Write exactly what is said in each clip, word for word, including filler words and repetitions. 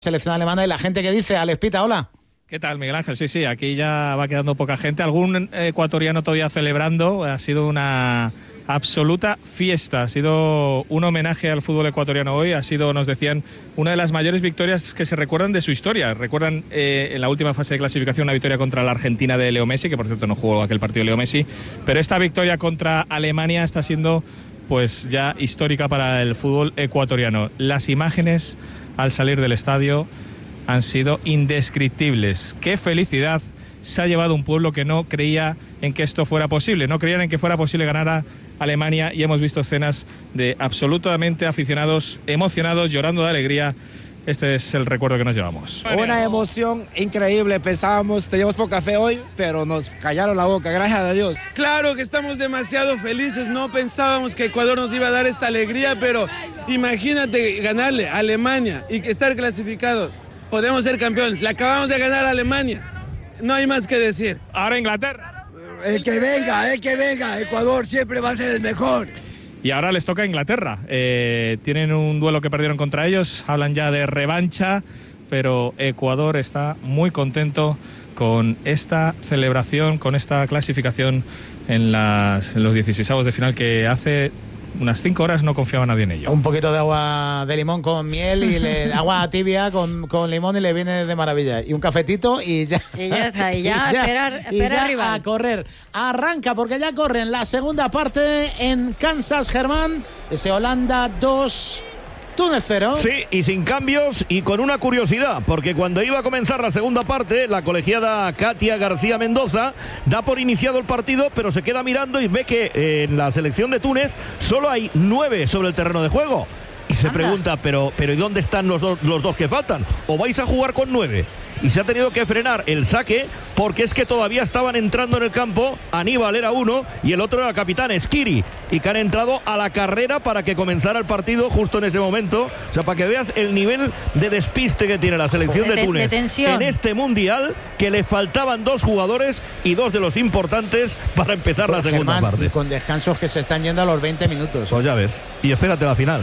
selección alemana y la gente que dice, Alex Pita, hola. ¿Qué tal, Miguel Ángel? Sí, sí, aquí ya va quedando poca gente. Algún ecuatoriano todavía celebrando. Ha sido una absoluta fiesta. Ha sido un homenaje al fútbol ecuatoriano hoy. Ha sido, nos decían, una de las mayores victorias que se recuerdan de su historia. Recuerdan eh, en la última fase de clasificación una victoria contra la Argentina de Leo Messi, que por cierto no jugó aquel partido Leo Messi. Pero esta victoria contra Alemania está siendo pues ya histórica para el fútbol ecuatoriano. Las imágenes al salir del estadio han sido indescriptibles. Qué felicidad se ha llevado un pueblo que no creía en que esto fuera posible, no creían en que fuera posible ganar a Alemania, y hemos visto escenas de absolutamente aficionados emocionados, llorando de alegría. Este es el recuerdo que nos llevamos. Una emoción increíble. Pensábamos, teníamos poca fe hoy, pero nos callaron la boca, gracias a Dios. Claro que estamos demasiado felices, no pensábamos que Ecuador nos iba a dar esta alegría, pero imagínate ganarle a Alemania y estar clasificados. Podemos ser campeones, le acabamos de ganar a Alemania, no hay más que decir. Ahora Inglaterra. El que venga, el que venga, Ecuador siempre va a ser el mejor. Y ahora les toca a Inglaterra. Eh, tienen un duelo que perdieron contra ellos, hablan ya de revancha, pero Ecuador está muy contento con esta celebración, con esta clasificación en, las, en los dieciseisavos de final, que hace unas cinco horas no confiaba nadie en ello. Un poquito de agua de limón con miel y le, agua tibia con, con limón y le viene de maravilla. Y un cafetito y ya. Y ya está, y ya, y ya, espera, y espera ya arriba. a correr. Arranca porque ya corren la segunda parte en Kansas, Germán. Ese Holanda dos, Túnez cero. Sí, y sin cambios y con una curiosidad, porque cuando iba a comenzar la segunda parte, la colegiada Katia García Mendoza da por iniciado el partido, pero se queda mirando y ve que eh, en la selección de Túnez solo hay nueve sobre el terreno de juego. Y se Anda. pregunta, pero, pero ¿y dónde están los dos, los dos que faltan? ¿O vais a jugar con nueve? Y se ha tenido que frenar el saque porque es que todavía estaban entrando en el campo. Aníbal era uno y el otro era el capitán Esquiri, y que han entrado a la carrera para que comenzara el partido justo en ese momento. O sea, para que veas el nivel de despiste que tiene la selección de, de Túnez de tensión. en este mundial, que le faltaban dos jugadores y dos de los importantes para empezar Pues, la segunda Germán, parte. y con descansos que se están yendo a los veinte minutos. Pues ya ves. Y espérate la final.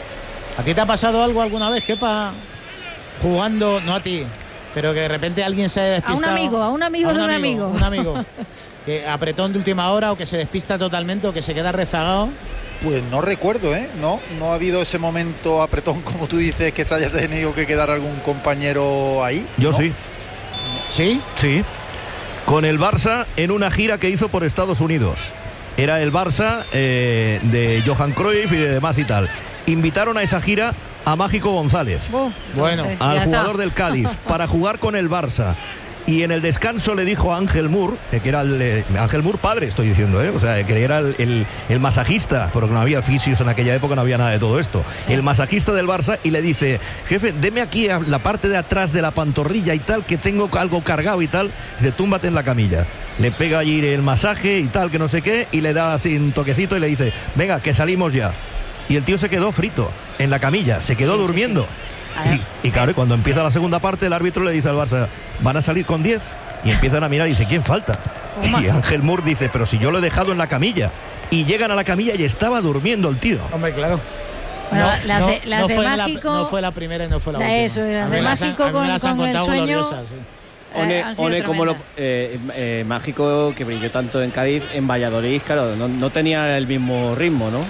¿A ti te ha pasado algo alguna vez, Kepa, jugando, no a ti, pero que de repente alguien se ha despistado? A un amigo, a un amigo a un de un amigo. amigo. Un amigo. Que apretón de última hora o que se despista totalmente o que se queda rezagado. Pues no recuerdo, ¿eh? No, no ha habido ese momento apretón, como tú dices, que se haya tenido que quedar algún compañero ahí. Yo ¿no? sí. ¿Sí? Sí. Con el Barça en una gira que hizo por Estados Unidos. Era el Barça eh, de Johan Cruyff y de demás y tal. Invitaron a esa gira a Mágico González, Uh, Bueno, entonces, al ya jugador está. del Cádiz, para jugar con el Barça. Y en el descanso le dijo a Ángel Mur, eh, que era el eh, Ángel Mur padre, estoy diciendo, ¿eh? O sea, que era el, el, el masajista, porque no había fisios en aquella época, no había nada de todo esto. Sí. El masajista del Barça, y le dice, jefe, deme aquí a la parte de atrás de la pantorrilla y tal, que tengo algo cargado y tal. Dice, túmbate en la camilla. Le pega allí el masaje y tal, que no sé qué, y le da así un toquecito y le dice, venga, que salimos ya. Y el tío se quedó frito en la camilla, se quedó Sí, sí, durmiendo. sí. Y, y claro, y cuando empieza la segunda parte, el árbitro le dice al Barça, ¿van a salir con diez? Y empiezan a mirar y dice, ¿quién falta? Toma. Y Ángel Mur dice, pero si yo lo he dejado en la camilla. Y llegan a la camilla y estaba durmiendo el tío. Hombre, claro. Bueno, las de- las de fue Mágico- la, no fue la primera y no fue la La última. eso, las A mí de me las han- Mágico a mí me con- las han con el contado sueño. gloriosas, sí. Eh, One, han sido One como lo, tremendas. eh, eh, Mágico, que brilló tanto en Cádiz, en Valladolid, claro, no, no tenía el mismo ritmo, ¿no?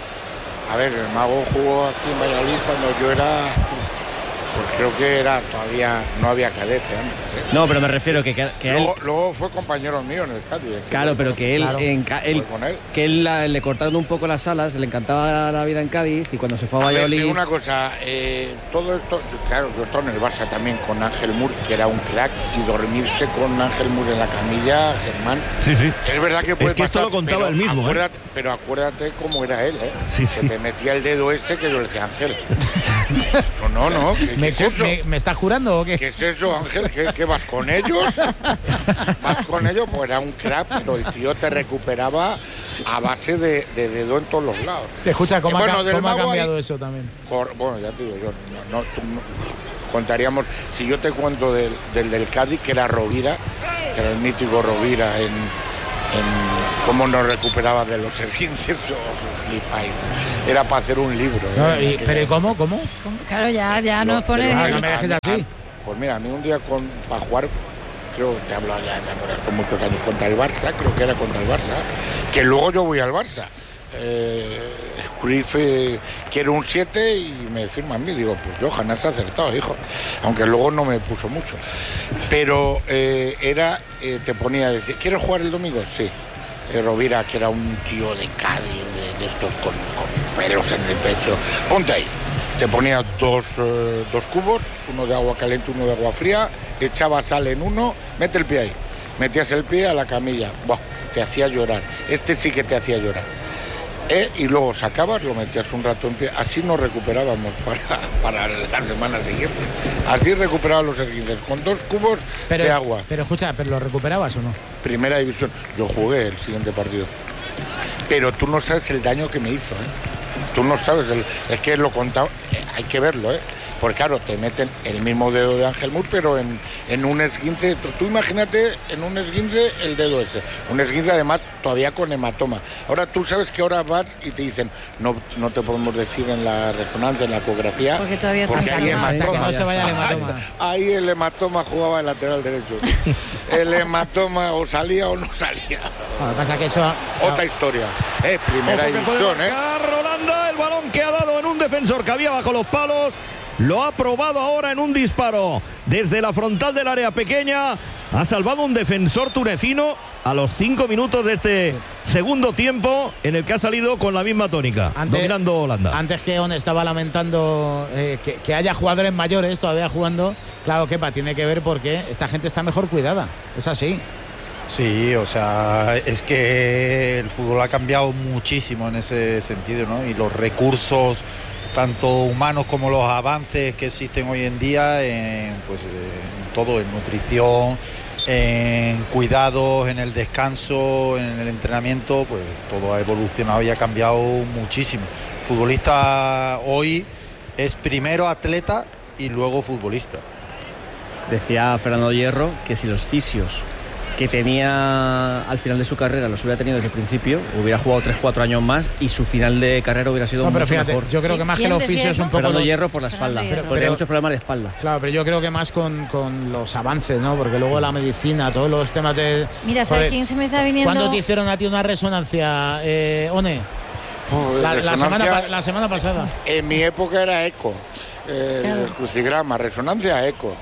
A ver, el Mago jugó aquí en Valladolid cuando yo era, pues creo que era todavía, no había cadete antes, ¿eh? No, pero me refiero que, que, que él, Luego, luego fue compañero mío en el Cádiz. es que claro, fue- pero que él, Claro. en, Ca- él- fue con él. que él la- le cortaron un poco las alas, le encantaba la, la vida en Cádiz, y cuando se fue a A ver, te Valladolid, digo una cosa, eh, todo esto, yo- claro, yo he estado en el Barça también con Ángel Mur, que era un crack, y dormirse con Ángel Mur en la camilla, Germán, Sí, sí. es verdad que puede Es que esto pasar, lo contaba pero él mismo, ¿eh? acuérdate, pero acuérdate cómo era él, ¿eh? Sí, sí. Que te metía el dedo este que yo le decía, Ángel. No, no, no, ¿qué, qué ¿Me, es cu- eso? me, me estás jurando o qué? ¿Qué es eso, Ángel? ¿Qué, qué vas con ellos? ¿Vas con ellos? Pues era un crack, pero el tío te recuperaba a base de, de dedo en todos los lados. Escucha, ¿cómo, Y ha, bueno, ca- del cómo ha Mago cambiado ahí- eso también? Cor- bueno, ya te digo yo, no, no, tú no- contaríamos, si yo te cuento del, del del Cádiz, que era Rovira, que era el mítico Rovira en, en cómo nos recuperaba de los esguinces, os flipáis. Era para hacer un libro. No, ¿eh? y, pero ¿y cómo? ¿Cómo? Claro, ya, ya Lo- nos pones. Ah, pero- no me dejes así. Pues mira, a mí un día con, para jugar, creo que te he hablado ya, me acuerdo, hace muchos años, contra el Barça, creo que era contra el Barça, que luego yo voy al Barça. Eh, Cruyff eh, quiere un siete y me firma a mí. Digo, pues Johan, has acertado, hijo. Aunque luego no me puso mucho. Pero eh, era, eh, te ponía a decir, ¿quieres jugar el domingo? Sí. Eh, Rovira, que era un tío de Cádiz, de, de estos con, con pelos en el pecho. Ponte ahí. Te ponía dos, eh, dos cubos, uno de agua caliente, uno de agua fría, echaba sal en uno, mete el pie ahí. Metías el pie a la camilla. Buah, te hacía llorar. Este sí que te hacía llorar. Eh, y luego sacabas, lo metías un rato en pie. Así nos recuperábamos para, para la semana siguiente. Así recuperaba los esguinces, con dos cubos Pero, de agua. pero escucha, ¿pero lo recuperabas o no? Primera división. Yo jugué el siguiente partido. Pero tú no sabes el daño que me hizo, ¿eh? Tú no sabes, el, es que lo contaba, eh, hay que verlo, ¿eh? Porque claro, te meten el mismo dedo de Ángel Mur, pero en, en un esguince, tú, tú imagínate en un esguince el dedo ese, un esguince además todavía con hematoma. Ahora tú sabes que ahora vas y te dicen, no, no te podemos decir en la resonancia, en la ecografía, Porque todavía porque están hay calmados. Hasta que hematoma. no se vaya el hematoma. Ahí el hematoma jugaba el lateral derecho. El hematoma o salía o no salía. Lo que pasa que eso... Otra historia. Eh, primera Ojo que puede división, ¿eh? marcar Rolanda, el balón que ha dado en un defensor que había bajo los palos. Lo ha probado ahora en un disparo desde la frontal del área pequeña. Ha salvado un defensor tunecino a los cinco minutos de este segundo tiempo, en el que ha salido con la misma tónica, Antes- dominando Holanda. Antes que On estaba lamentando eh, que, que haya jugadores mayores todavía jugando, claro, Kepa, tiene que ver porque esta gente está mejor cuidada. Es así. Sí, o sea, es que el fútbol ha cambiado muchísimo en ese sentido, ¿no? Y los recursos, tanto humanos como los avances que existen hoy en día, en, pues, en todo, en nutrición, en cuidados, en el descanso, en el entrenamiento, pues todo ha evolucionado y ha cambiado muchísimo. El futbolista hoy es primero atleta y luego futbolista. Decía Fernando Hierro que si los fisios que tenía al final de su carrera los hubiera tenido desde el principio, hubiera jugado tres cuatro años más y su final de carrera hubiera sido No, pero mucho fíjate, mejor. yo creo que más que los fisios un poco Fernando los- Hierro por la espalda, Fernando Hierro. porque hay Pero- muchos problemas de espalda. Claro, pero yo creo que más con, con los avances, ¿no? Porque luego la medicina, todos los temas de... Mira, ¿sabes Joder, quién se me está viniendo? ¿Cuándo te hicieron a ti una resonancia, eh, One? Oh, La, la semana, resonancia, pa- la semana pasada. En mi época era eco. Eh, Claro. El crucigrama, resonancia, eco.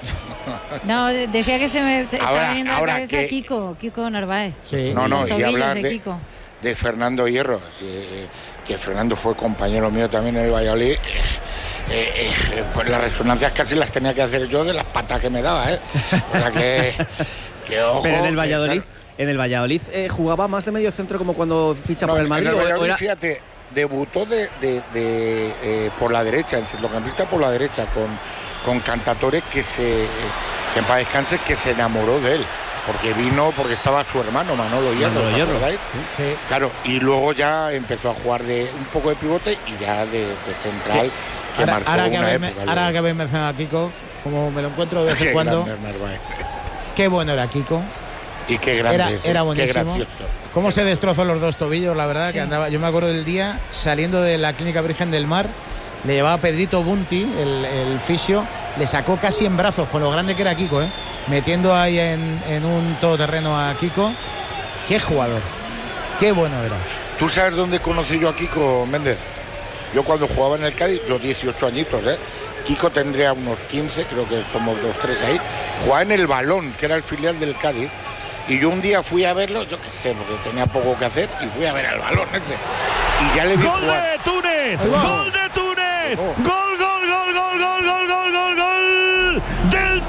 No, decía que se me te- Ahora- está viniendo a la ahora cabeza que- Kiko, Kiko Narváez. Sí. No, no, Los y tobillos hablar de de, Kiko. de Fernando Hierro, eh, que Fernando fue compañero mío también en el Valladolid. Eh, eh, eh, pues las resonancias casi las tenía que hacer yo de las patas que me daba, ¿eh? O sea que, que ojo. Pero en el que, Valladolid, claro, en el Valladolid eh, jugaba más de medio centro como cuando ficha no, por el en Madrid. o- o Valladolid, era- fíjate, debutó de, de- de, eh, por la derecha, en centrocampista por la derecha, con, con Cantatore, que se que en paz descanse, que se enamoró de él. Porque vino, porque estaba su hermano Manolo Hierro, Manolo ¿os Hierro. acordáis? Sí. Claro, y luego ya empezó a jugar de un poco de pivote y ya de, de central, que Ahora, marcó ahora que una habéis, época. me- luego. ahora que habéis mencionado a Kiko, como me lo encuentro de vez en Qué cuando, grande Narváez. qué bueno era Kiko. Y qué grande Era, es, era qué buenísimo. gracioso. Cómo se destrozó los dos tobillos, la verdad, Sí. que andaba. Yo me acuerdo del día saliendo de la Clínica Virgen del Mar, le llevaba Pedrito Bunti, el, el fisio, le sacó casi en brazos, con lo grande que era Kiko, ¿eh? Metiendo ahí en, en un todoterreno a Kiko. Qué jugador, qué bueno era. ¿Tú sabes dónde conocí yo a Kiko Méndez? Yo cuando jugaba en el Cádiz, yo dieciocho añitos, ¿eh? Kiko tendría unos quince, creo que somos dos, tres ahí. Jugaba en el Balón, que era el filial del Cádiz. Y yo un día fui a verlo, yo qué sé, porque tenía poco que hacer, y fui a ver al Balón ese. Y ya le vi ¡Gol jugar. de Túnez! Ahí va. ¡Gol de Túnez! Oh. ¡Gol, gol, gol, gol, gol, gol, gol, gol, gol! ¡Del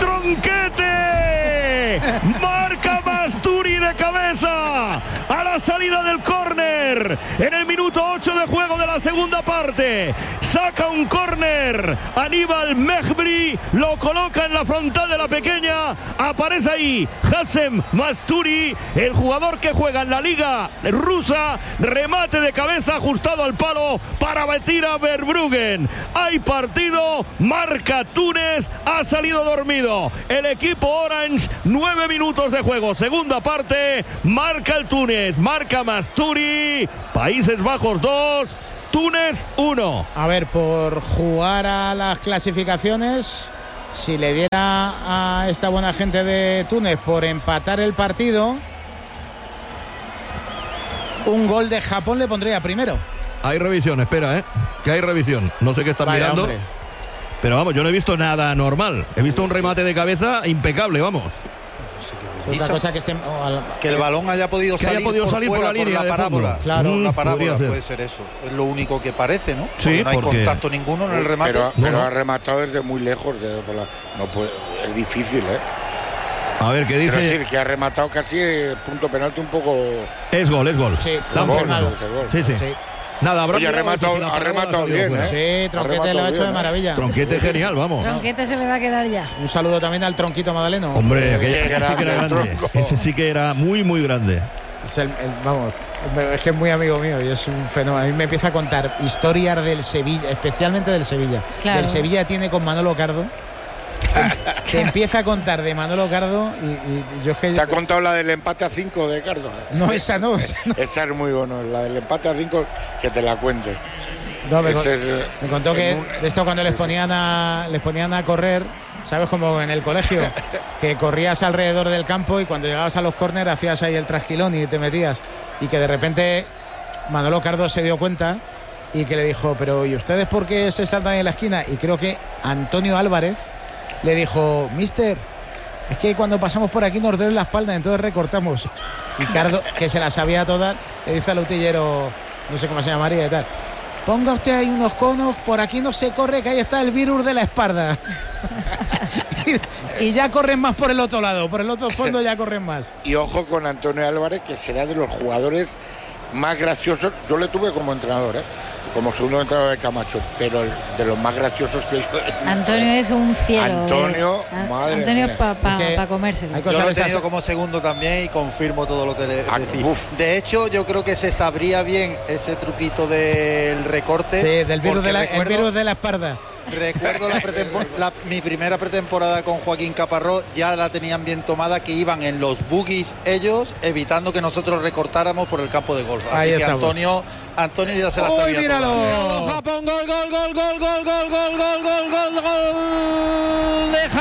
Tronquete! ¡Marca Basturi de cabeza! A la salida del córner. En el minuto ocho de juego de la segunda parte. parte. Saca un córner. Aníbal Mejbri lo coloca en la frontal de la pequeña. Aparece ahí Hassem Masturi, el jugador que juega en la liga rusa. Remate de cabeza ajustado al palo para batir a Verbruggen. Hay partido. Marca Túnez. Ha salido dormido el equipo Orange. Nueve minutos de juego. Segunda parte. Marca el Túnez. Marca Masturi. Países Bajos dos. Túnez uno. A ver, por jugar a las clasificaciones, si le diera a esta buena gente de Túnez por empatar el partido, un gol de Japón le pondría primero. Hay revisión, espera, ¿eh? Que hay revisión. No sé qué están Vaya, mirando. hombre. Pero vamos, yo no he visto nada normal. He visto un remate de cabeza impecable, vamos. Otra cosa que, se, que el balón haya podido que salir, haya podido por, salir fuera, por la línea por la de parábola. fondo. Claro, Por la Mm, parábola podría puede ser. ser eso. Es lo único que parece, ¿no? Sí, porque no hay porque- contacto ninguno en el remate. Pero, pero No, no. ha rematado desde muy lejos. De, por la- no puede, es difícil, ¿eh? A ver, ¿qué Quiero dice? decir que ha rematado casi eh, punto penalti un poco. Es gol, es gol. Sí, Dan gol, Fernando. gol, es gol. Sí, sí. Sí, Nada, habrá Oye, ha mirado rematado- si la ha parábola rematado salió bien, fuera. ¿eh? sí, Tronquete rematado lo ha hecho bien, de ¿eh? maravilla. Tronquete genial, vamos. Tronquete se le va a quedar ya. Un saludo también al Tronquito Madaleno. Hombre, aquel- Qué ese sí que era grande, grande. tronco. Ese sí que era muy, muy grande. Es el- el- vamos, es que es muy amigo mío y es un fenómeno. A mí me empieza a contar historias del Sevilla, especialmente del Sevilla. Claro. Del Sevilla tiene con Manolo Cardo. Te, te empieza a contar de Manolo Cardo y, y yo es que... Te ha contado la del empate a cinco de Cardo. No, esa no. Esa no. Esa es muy bueno. La del empate a cinco, que te la cuente. No, me, con- Ese es, eh, me contó que en un- de esto cuando les sí, sí. ponían a les ponían a correr, sabes, como en el colegio, que corrías alrededor del campo y cuando llegabas a los córner hacías ahí el trasquilón y te metías, y que de repente Manolo Cardo se dio cuenta y que le dijo, pero ¿y ustedes por qué se saltan en la esquina? Y creo que Antonio Álvarez le dijo, mister, es que cuando pasamos por aquí nos duele la espalda, entonces recortamos. Y Cardo, que se la sabía todas, le dice al utillero, no sé cómo se llamaría y tal, ponga usted ahí unos conos, por aquí no se corre, que ahí está el virus de la espalda. y, y ya corren más por el otro lado, por el otro fondo ya corren más. Y ojo con Antonio Álvarez, que será de los jugadores más graciosos. Yo le tuve como entrenador, ¿eh? Como segundo entrenador de Camacho, pero el- de los más graciosos que yo. Antonio es un cielo. Antonio, eh. madre Antonio mía. para pa, Es que pa comérselo. hay Yo cosas lo de he esas- tenido como segundo también y confirmo todo lo que le Ah, decís. uf. De hecho, yo creo que se sabría bien ese truquito del recorte. Sí, del virus porque de la, el recuerdo- virus de la espalda. Recuerdo la pretempor- la- mi primera pretemporada con Joaquín Caparrós, ya la tenían bien tomada, que iban en los buggies ellos, evitando que nosotros recortáramos por el campo de golf. Así Ahí que estamos. Antonio, Antonio ya se la ¡Uy, sabía míralo! toda. Japón, gol, gol, gol, gol, gol, gol, gol, gol, gol, gol, gol de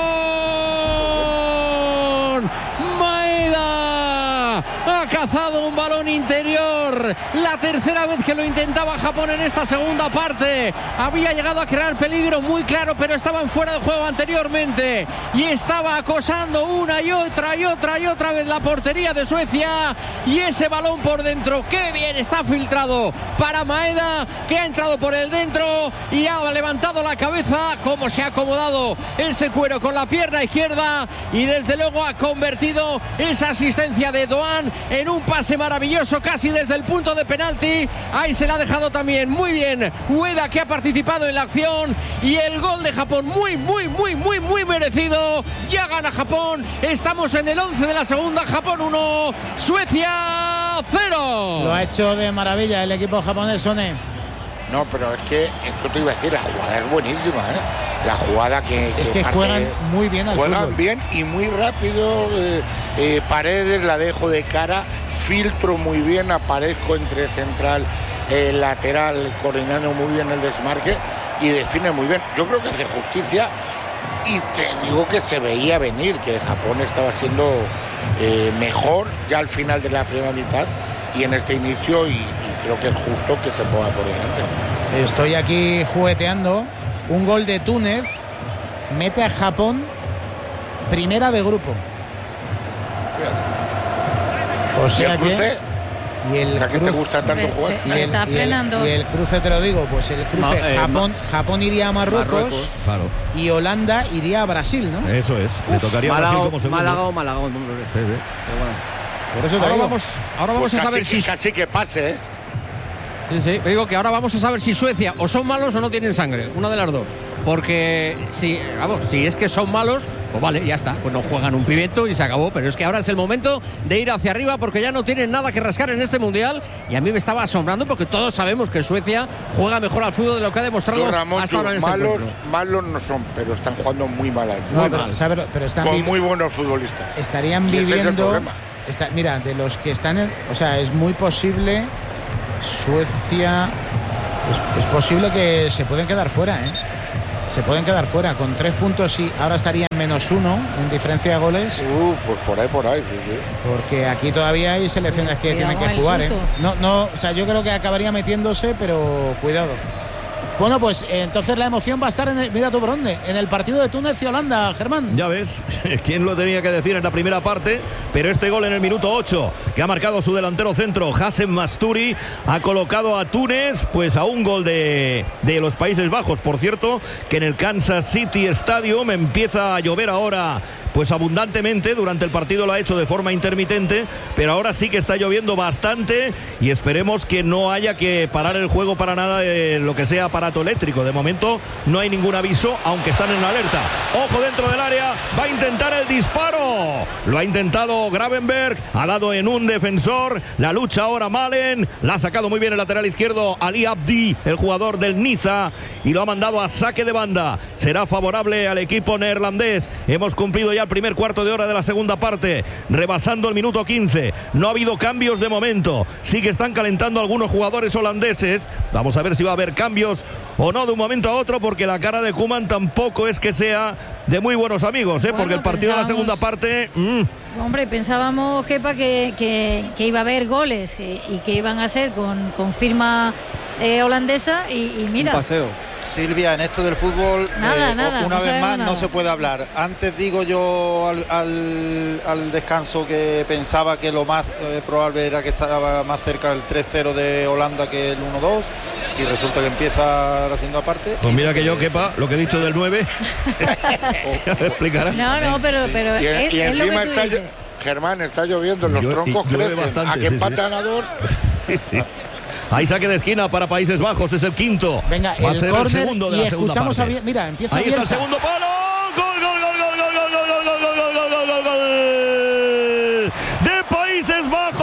Japón. Maeda ha cazado un balón interior. La tercera vez que lo intentaba Japón en esta segunda parte. Había llegado a crear peligro muy claro, pero estaban fuera de juego anteriormente. Y estaba acosando una y otra y otra y otra vez la portería de Suecia. Y ese balón por dentro, qué bien está filtrado para Maeda, que ha entrado por el dentro y ha levantado la cabeza. Cómo se ha acomodado ese cuero con la pierna izquierda. Y desde luego ha convertido esa asistencia de Doan en un pase maravilloso, casi desde el punto de penalti. Ahí se la ha dejado también muy bien Ueda, que ha participado en la acción. Y el gol de Japón muy, muy, muy, muy, muy merecido. Ya gana Japón. Estamos en el once de la segunda. Japón uno, Suecia cero. Lo ha hecho de maravilla el equipo japonés, Sone. No, pero es que eso te iba a decir, la jugada es buenísima, ¿eh? La jugada que. Es que parte- juegan muy bien al Juegan fútbol. bien y muy rápido. eh, eh, Paredes la dejo de cara, filtro muy bien, aparezco entre central, eh, lateral, coordinando muy bien el desmarque y define muy bien. Yo creo que hace justicia y te digo que se veía venir, que Japón estaba siendo eh, mejor ya al final de la primera mitad y en este inicio, y, y creo que es justo que se ponga por delante. Estoy aquí jugueteando. Un gol de Túnez mete a Japón primera de grupo. O ¿Y sea el cruce? que y el ¿A qué te cruce- gusta tanto Se- jugar? y se el, está y el- frenando. y el cruce te lo digo, pues el cruce Ma- eh, Japón, Japón iría a Marruecos, Marruecos. Claro, y Holanda iría a Brasil, ¿no? eso es. Le tocaría a Brasil Málaga, como segundo. Málaga o Malagón. no, no, no. Sí, sí. Pero bueno. Por eso te Ahora digo. vamos, ahora vamos Pues a saber casi, si casi que pase, ¿eh? Sí, sí. Me digo que ahora vamos a saber si Suecia o son malos o no tienen sangre. Una de las dos. Porque si, vamos, si es que son malos, pues vale, ya está. Pues no juegan un pimiento y se acabó. Pero es que ahora es el momento de ir hacia arriba porque ya no tienen nada que rascar en este mundial. Y a mí me estaba asombrando porque todos sabemos que Suecia juega mejor al fútbol de lo que ha demostrado Yo, Ramón, hasta ahora en este malos, encuentro. malos no son, pero están jugando muy mal al No, fútbol. pero, ¿sabe? Pero están Con vi- muy buenos futbolistas. estarían Y ese es el viviendo. problema. Está, mira, de los que están en, o sea, es muy posible Suecia es, es posible que se pueden quedar fuera, ¿eh? Se pueden quedar fuera con tres puntos y ahora estaría en menos uno en diferencia de goles. Uh, pues por ahí, por ahí, sí, sí. Porque aquí todavía hay selecciones que Cuidado tienen que con el jugar, ¿eh? susto. No, no, o sea, yo creo que acabaría metiéndose, pero cuidado. Bueno, pues eh, entonces la emoción va a estar en el, mira tú por dónde, en el partido de Túnez y Holanda, Germán. Ya ves, quién lo tenía que decir en la primera parte, pero este gol en el minuto ocho que ha marcado su delantero centro, Hassem Masturi, ha colocado a Túnez pues a un gol de, de los Países Bajos. Por cierto, que en el Kansas City Stadium empieza a llover ahora pues abundantemente. Durante el partido lo ha hecho de forma intermitente, pero ahora sí que está lloviendo bastante y esperemos que no haya que parar el juego para nada de lo que sea aparato eléctrico. De momento no hay ningún aviso, aunque están en alerta. Ojo dentro del área, va a intentar el disparo. Lo ha intentado Gravenberg, ha dado en un defensor. La lucha ahora Malen, la ha sacado muy bien el lateral izquierdo Ali Abdi, el jugador del Niza, y lo ha mandado a saque de banda. Será favorable al equipo neerlandés. Hemos cumplido ya el primer cuarto de hora de la segunda parte, rebasando el minuto quince. No ha habido cambios de momento. Sí que están calentando algunos jugadores holandeses. Vamos a ver si va a haber cambios o no de un momento a otro, porque la cara de Koeman tampoco es que sea de muy buenos amigos, ¿eh? Bueno, Porque el partido de la pensábamos- segunda parte... Mmm, Hombre, pensábamos, Kepa, que, que, que iba a haber goles y, y que iban a ser con, con firma eh, holandesa y, y mira. Silvia, en esto del fútbol, Nada, eh, nada, una no vez sabemos más nada. no se puede hablar. Antes digo yo al, al, al descanso que pensaba que lo más eh, probable era que estaba más cerca el tres cero de Holanda que el uno dos, y resulta que empieza la segunda parte. pues mira que yo, Kepa, lo que he dicho del nueve, ya te explicará. No, no, pero, pero Y, es, y es lo encima que tú está, dices. Germán, está lloviendo, los Llueve- troncos llueve crecen. bastante, a que sí, sí. empatan a dos. Hay saque de esquina para Países Bajos, es el quinto. Venga, Va a el ser el córner segundo de y la segunda escuchamos a parte. Biel- mira, empieza Ahí está el Bielsa. segundo palo. Gol, gol, gol, gol, gol, gol, gol, gol, gol, gol, gol, gol, gol, gol de Países Bajos.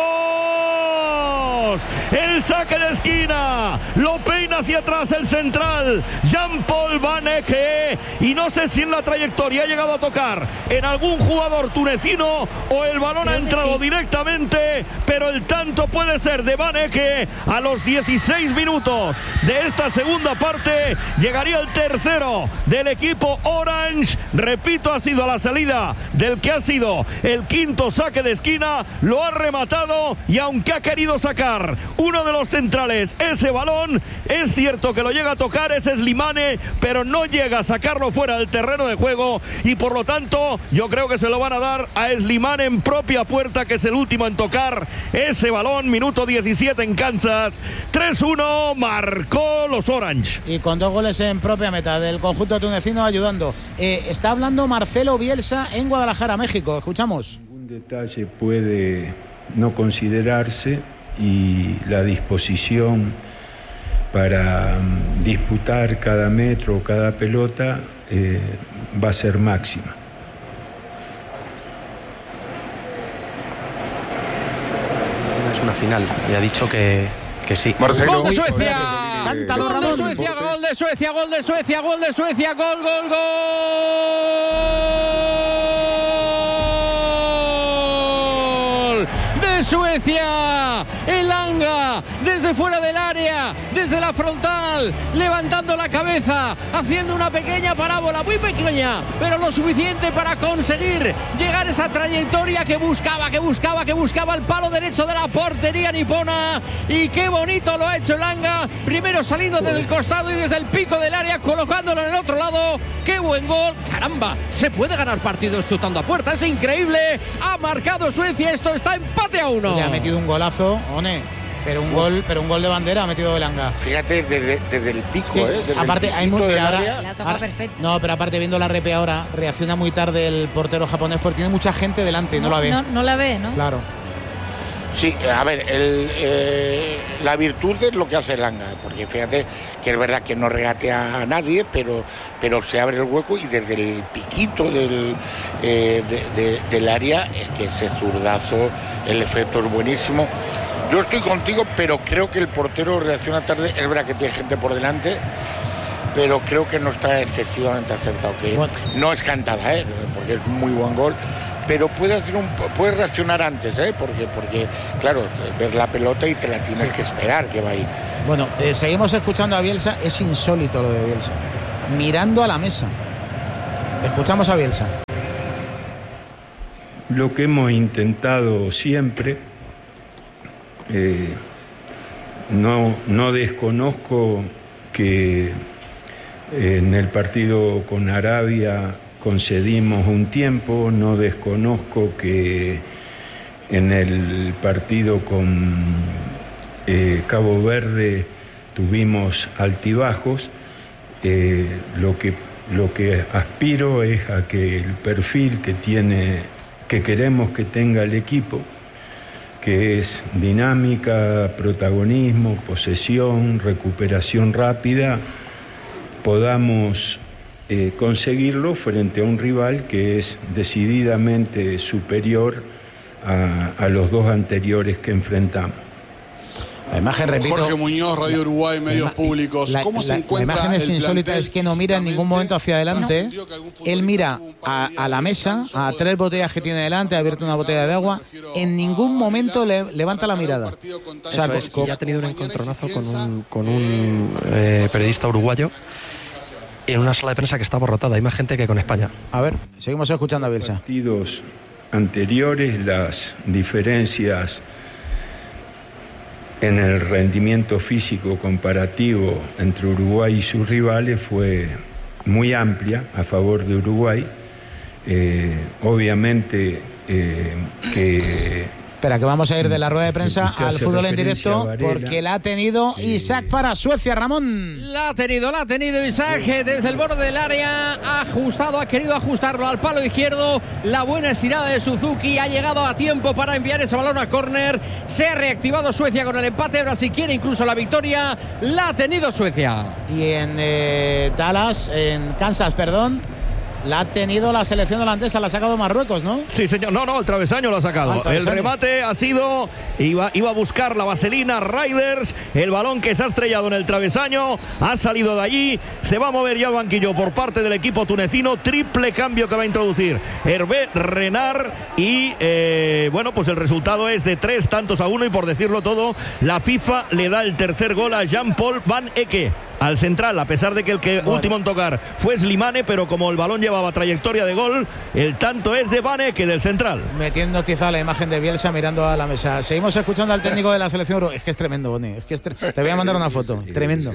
El saque de esquina, lo peina hacia atrás el central Jean-Paul Van Ecke, y no sé si en la trayectoria ha llegado a tocar en algún jugador tunecino o el balón Creo ha que entrado sí. directamente, pero el tanto puede ser de Van Ecke a los dieciséis minutos de esta segunda parte. Llegaría el tercero del equipo Orange. Repito, ha sido a la salida del que ha sido el quinto saque de esquina, lo ha rematado, y aunque ha querido sacar uno de los centrales ese balón, es cierto que lo llega a tocar ese Slimane, pero no llega a sacarlo fuera del terreno de juego, y por lo tanto yo creo que se lo van a dar a Slimane en propia puerta, que es el último en tocar ese balón. Minuto diecisiete en Kansas, tres uno marcó los Orange. Y con dos goles en propia meta del conjunto tunecino ayudando. Eh, está hablando Marcelo Bielsa en Guadalajara, México. Escuchamos. Un detalle puede no considerarse y la disposición para mm, disputar cada metro o cada pelota eh, va a ser máxima. Es una final y ha dicho que, que sí. Marcelo. Gol de Suecia. Cántalo, Gol de Ramón. Suecia, gol de Suecia, gol de Suecia, gol de Suecia, gol, gol, gol de Suecia. Elanga desde fuera del área, desde la frontal, levantando la cabeza, haciendo una pequeña parábola, muy pequeña, pero lo suficiente para conseguir llegar a esa trayectoria que buscaba, que buscaba, que buscaba el palo derecho de la portería nipona. Y qué bonito lo ha hecho Elanga, primero saliendo desde el costado y desde el pico del área, colocándolo en el otro lado. Qué buen gol, caramba, se puede ganar partidos chutando a puerta, es increíble. Ha marcado Suecia, esto está empate a uno. Le ha metido un golazo, One, pero un gol, pero un gol de bandera ha metido Elanga. Fíjate, desde, desde el pico, Sí, ¿eh? Desde aparte el hay muy, piquito del mira, ahora- área. La toma ahora- perfecta. no, pero aparte viendo la repe ahora, reacciona muy tarde el portero japonés porque tiene mucha gente delante y no, la ve. No, no la ve, ¿no? Claro. Sí, a ver, el, eh, la virtud es lo que hace Langa, porque fíjate que es verdad que no regatea a nadie, pero, pero se abre el hueco y desde el piquito del, eh, de, de, del área, es que ese zurdazo, el efecto es buenísimo. Yo estoy contigo, pero creo que el portero reacciona tarde. Es verdad que tiene gente por delante, pero creo que no está excesivamente acertado. Que bueno, no es cantada, ¿eh? Porque es muy buen gol, pero puede hacer un, puede reaccionar antes, ¿eh? Porque, porque claro, ver la pelota y te la tienes sí. que esperar que va ahí. Bueno, eh, seguimos escuchando a Bielsa. Es insólito lo de Bielsa, mirando a la mesa. Escuchamos a Bielsa. Lo que hemos intentado siempre, eh, no, no desconozco que en el partido con Arabia concedimos un tiempo, no desconozco que en el partido con eh, Cabo Verde tuvimos altibajos. Eh, lo que, lo que aspiro es a que el perfil que tiene, que queremos que tenga el equipo, que es dinámica, protagonismo, posesión, recuperación rápida, podamos eh, conseguirlo frente a un rival que es decididamente superior a, a los dos anteriores que enfrentamos. La imagen, repito, Jorge Muñoz, Radio Uruguay, medios públicos. La, ¿Cómo la, se encuentra? La imagen es insólita, es que no mira en ningún momento hacia adelante. Él mira a, a la mesa, a tres botellas que tiene delante, ha abierto una botella de agua. En ningún momento le, levanta la mirada. O sea, es, con, ya ha tenido un encontronazo con un, con un eh, periodista uruguayo en una sala de prensa que está abarrotada. Hay más gente que con España. A ver, seguimos escuchando a Bielsa. Partidos anteriores, las diferencias en el rendimiento físico comparativo entre Uruguay y sus rivales fue muy amplia a favor de Uruguay. Eh, obviamente eh, que... Espera, que vamos a ir de la rueda de prensa al fútbol en directo, porque la ha tenido Isaac para Suecia, Ramón. La ha tenido, la ha tenido Isaac desde el borde del área, ha ajustado, ha querido ajustarlo al palo izquierdo. La buena estirada de Suzuki ha llegado a tiempo para enviar ese balón a córner. Se ha reactivado Suecia con el empate, ahora si quiere incluso la victoria, la ha tenido Suecia. Y en eh, Dallas, en Kansas, perdón, la ha tenido la selección holandesa, la ha sacado Marruecos, ¿no? Sí, señor. No, no, el travesaño lo ha sacado. El remate ha sido, iba, iba a buscar la vaselina Riders, el balón que se ha estrellado en el travesaño, ha salido de allí, se va a mover ya el banquillo por parte del equipo tunecino, triple cambio que va a introducir Hervé Renard y, eh, bueno, pues el resultado es de tres tantos a uno y por decirlo todo, la FIFA le da el tercer gol a Jean-Paul Van Ecke, al central, a pesar de que el que bueno. último en tocar fue Slimane, pero como el balón llevaba trayectoria de gol, el tanto es de Van Ecke, del central. Metiendo tiza la imagen de Bielsa mirando a la mesa. Seguimos escuchando al técnico de la selección Uruguay. Es que es tremendo, Boni. Es que es tre... Te voy a mandar una foto. Tremendo.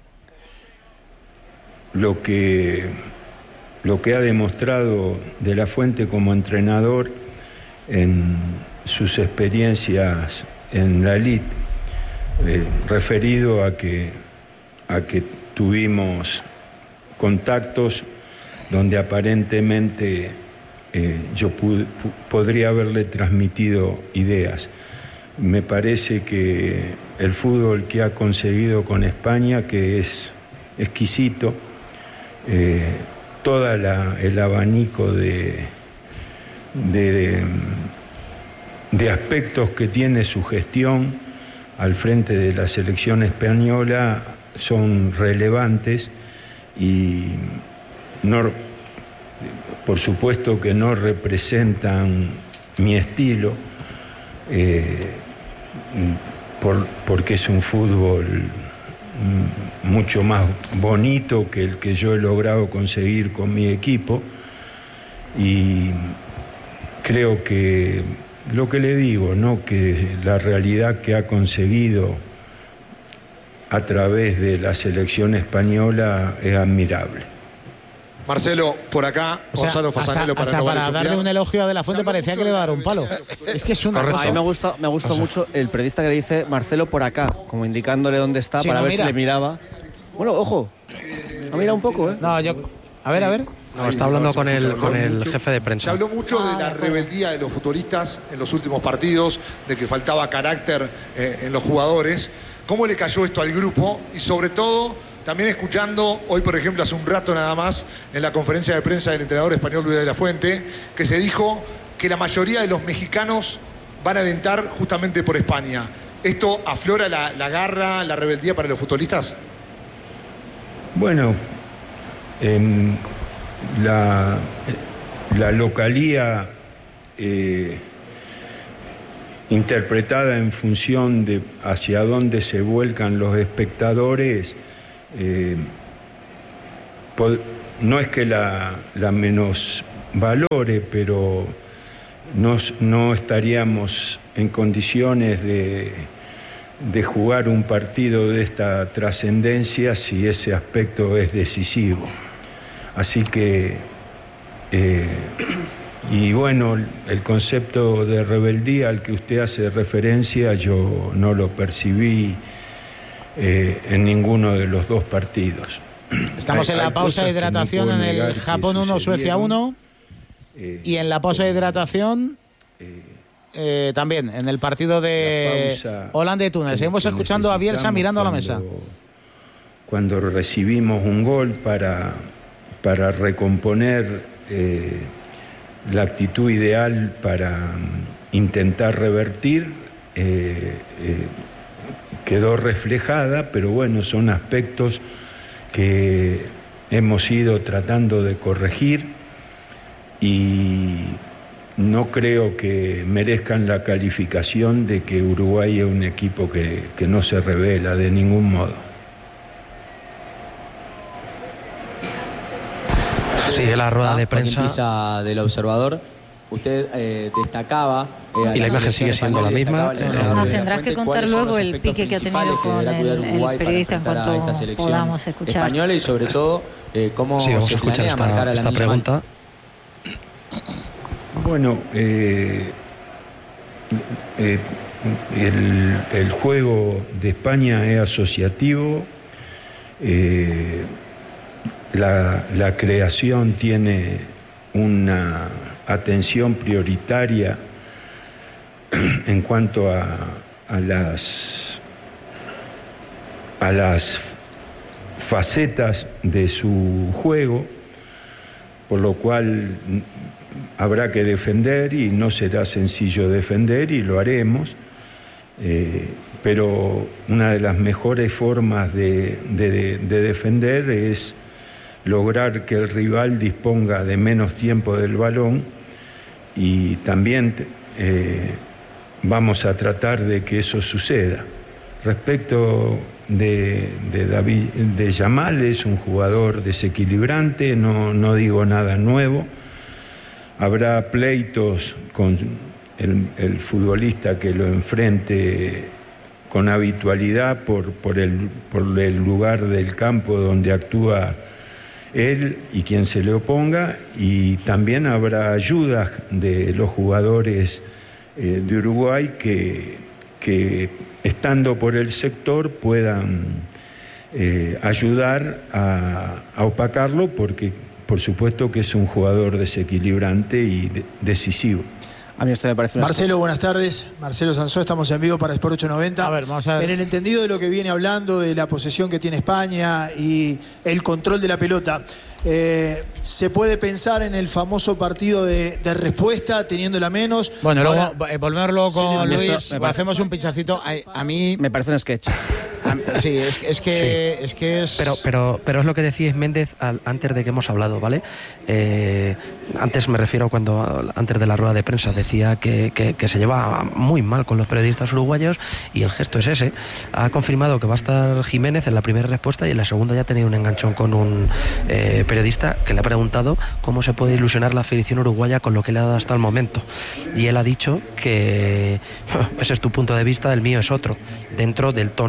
Lo que, lo que ha demostrado De la Fuente como entrenador en sus experiencias en la elite, eh, referido a que a que tuvimos contactos donde aparentemente eh, yo pude, pu- podría haberle transmitido ideas. Me parece que el fútbol que ha conseguido con España, que es exquisito, eh, todo el abanico de, de, de aspectos que tiene su gestión al frente de la selección española son relevantes y no, por supuesto que no representan mi estilo, eh, por, porque es un fútbol mucho más bonito que el que yo he logrado conseguir con mi equipo, y creo que lo que le digo, ¿no?, que la realidad que ha conseguido a través de la selección española es admirable. Marcelo, por acá, o sea, Gonzalo Fasanelo, hasta, para, hasta no para darle un elogio a De la Fuente parecía que le iba a dar un palo. Es que es una cosa. cosa. A mí me gusta, me gusta o sea, mucho el periodista que le dice Marcelo por acá, como indicándole dónde está, sí, para no, ver mira. si le miraba. Bueno, ojo, ha mirado un poco, ¿eh? No, yo... A ver, a ver. No, está hablando con el, con el jefe de prensa. Se habló mucho de la rebeldía de los futbolistas en los últimos partidos, de que faltaba carácter eh, en los jugadores. ¿Cómo le cayó esto al grupo? Y sobre todo, también escuchando hoy, por ejemplo, hace un rato nada más, en la conferencia de prensa del entrenador español Luis de la Fuente, que se dijo que la mayoría de los mexicanos van a alentar justamente por España. ¿Esto aflora la, la garra, la rebeldía para los futbolistas? Bueno, en la, la localía eh, interpretada en función de hacia dónde se vuelcan los espectadores, eh, pod, no es que la, la menosvalore, pero no, no estaríamos en condiciones de, de jugar un partido de esta trascendencia si ese aspecto es decisivo. Así que, eh, y bueno, el concepto de rebeldía al que usted hace referencia yo no lo percibí eh, en ninguno de los dos partidos. Estamos hay, en la pausa de hidratación en el Japón uno, Suecia uno, eh, y en la pausa de hidratación eh, eh, también en el partido de Holanda y Túnez. Seguimos escuchando a Bielsa mirando a la mesa. Cuando recibimos un gol para, para recomponer eh, la actitud ideal para um, intentar revertir, eh, eh, quedó reflejada, pero bueno, son aspectos que hemos ido tratando de corregir y no creo que merezcan la calificación de que Uruguay es un equipo que, que no se revela de ningún modo. Sigue la rueda de prensa. Pisa del observador. Usted eh, destacaba... Eh, y la imagen sigue siendo la misma. Nos tendrás que contar luego el pique que ha tenido con el, el periodista en cuanto podamos escuchar. Española y sobre todo eh, cómo sí, vamos se a escuchar planea esta, marcar a la esta pregunta. Bueno, eh, eh, el, el juego de España es asociativo. Eh, la, la creación tiene una atención prioritaria en cuanto a, a las a las facetas de su juego, por lo cual habrá que defender y no será sencillo defender y lo haremos, eh, pero una de las mejores formas de, de, de defender es lograr que el rival disponga de menos tiempo del balón y también eh, vamos a tratar de que eso suceda. Respecto de, de David de Yamal, es un jugador desequilibrante, no, no digo nada nuevo. Habrá pleitos con el, el futbolista que lo enfrente con habitualidad por, por, el, por el lugar del campo donde actúa él y quien se le oponga, y también habrá ayudas de los jugadores eh, de Uruguay que, que estando por el sector puedan eh, ayudar a, a opacarlo, porque por supuesto que es un jugador desequilibrante y de, decisivo. A mí esto me parece una... Marcelo, buenas tardes. Marcelo Sansó, estamos en vivo para Sport ochocientos noventa. A ver, vamos a ver. En el entendido de lo que viene hablando, de la posesión que tiene España y el control de la pelota, eh, ¿se puede pensar en el famoso partido de, de respuesta, teniéndola menos? Bueno, Ahora, luego eh, volverlo con sí, Luis, hacemos un pinchacito. A, a mí... Me parece un sketch. A, sí, es, es, que, sí. es que es... Pero, pero, pero es lo que decís Méndez al, antes de que hemos hablado, ¿vale? Eh, antes me refiero cuando, antes de la rueda de prensa, decía que, que, que se lleva muy mal con los periodistas uruguayos y el gesto es ese. Ha confirmado que va a estar Jiménez en la primera respuesta y en la segunda ya ha tenido un enganchón con un eh, periodista que le ha preguntado cómo se puede ilusionar la afición uruguaya con lo que le ha dado hasta el momento. Y él ha dicho que ese es tu punto de vista, el mío es otro, dentro del tono que estamos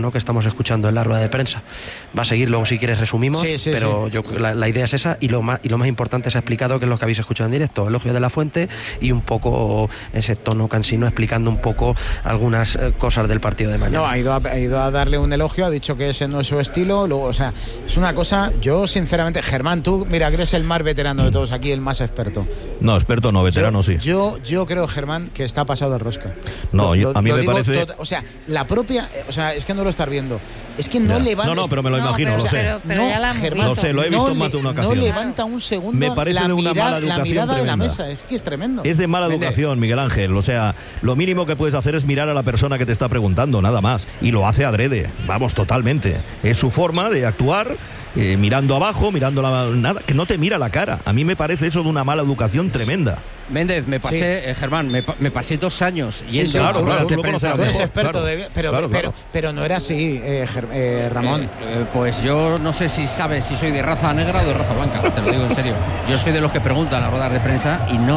escuchando en la rueda de prensa. Va a seguir, luego si quieres resumimos, sí, sí, pero sí. yo la, la idea es esa, y lo más y lo más importante se ha explicado, que es lo que habéis escuchado en directo, elogio de la Fuente y un poco ese tono cansino explicando un poco algunas eh, cosas del partido de mañana. No, ha ido a, ha ido a darle un elogio, ha dicho que ese no es su estilo, luego, o sea, es una cosa, yo sinceramente, Germán, tú, mira, que eres el más veterano de todos aquí, el más experto. No, experto no, veterano yo, sí. Yo, yo creo, Germán, que está pasado de rosca. No, lo, a mí lo me digo parece... Tot, o sea, la propia, o sea, es que no lo estás viendo. Es que no ya. levanta... No, no, pero me lo no, imagino, pero, lo sé. Pero, pero no, ya la hemos Germán, Lo sé, lo he visto no en más de una ocasión. No levanta un segundo me parece la, de una mirada, mala educación la mirada tremenda. de la mesa. Es que es tremendo. Es de mala educación, Miguel Ángel. O sea, lo mínimo que puedes hacer es mirar a la persona que te está preguntando, nada más. Y lo hace adrede, vamos, totalmente. Es su forma de actuar, eh, mirando abajo, mirando la... Nada, que no te mira la cara. A mí me parece eso de una mala educación tremenda. Méndez, me pasé, sí. eh, Germán, me, me pasé dos años sí, yendo sí, a claro, claro, tú, de prensa. tú eres experto, claro, de, pero, claro, pero, claro. pero no era así, eh, eh, Ramón. Eh, eh, pues yo no sé si sabes si soy de raza negra o de raza blanca, te lo digo en serio. Yo soy de los que preguntan a las ruedas de prensa y no